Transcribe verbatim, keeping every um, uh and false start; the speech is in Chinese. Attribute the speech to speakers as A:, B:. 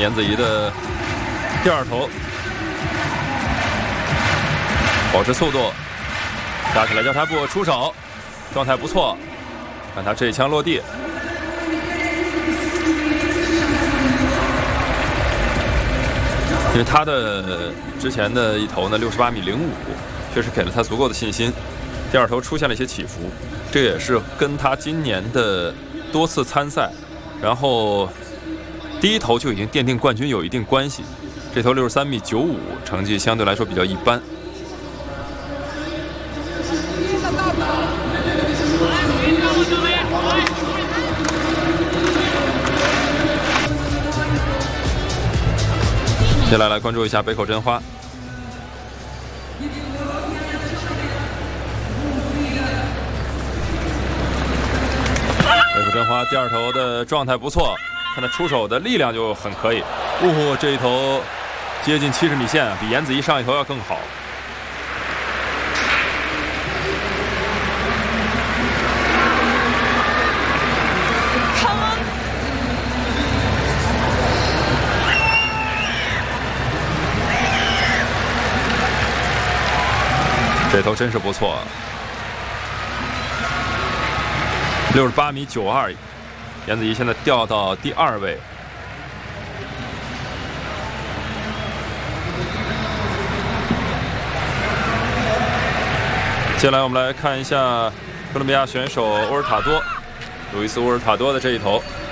A: 颜子怡的第二投，保持速度，打起来交叉步出手，状态不错。看他这一枪落地，因为他的之前的一投呢六十八米零五，确实给了他足够的信心。第二投出现了一些起伏，这也是跟他今年的多次参赛，然后第一投就已经奠定冠军有一定关系。这投六十三米九五，成绩相对来说比较一般。接下来来关注一下北口真花。北口真花第二投的状态不错，看他出手的力量就很可以。哦，这一投接近七十米线，比颜子怡上一投要更好。这投真是不错，六十八米九二，颜子怡现在掉到第二位。接下来我们来看一下哥伦比亚选手欧尔塔多，路易斯·欧尔塔多的这一投。